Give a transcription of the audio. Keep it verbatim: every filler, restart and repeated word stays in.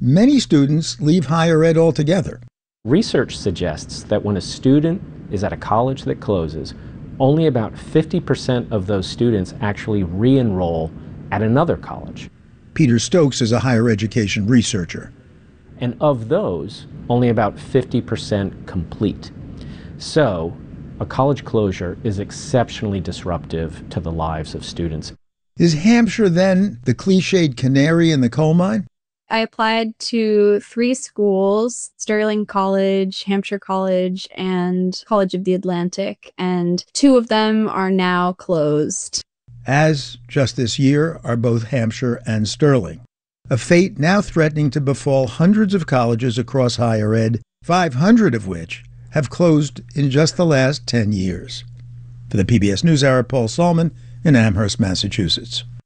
many students leave higher ed altogether. Research suggests that when a student is at a college that closes, only about fifty percent of those students actually re-enroll at another college. Peter Stokes is a higher education researcher. And of those, only about fifty percent complete. So, a college closure is exceptionally disruptive to the lives of students. Is Hampshire then the cliched canary in the coal mine? I applied to three schools, Sterling College, Hampshire College, and College of the Atlantic, and two of them are now closed. As, just this year, are both Hampshire and Sterling. A fate now threatening to befall hundreds of colleges across higher ed, five hundred of which have closed in just the last ten years. For the P B S NewsHour, Paul Solman in Amherst, Massachusetts.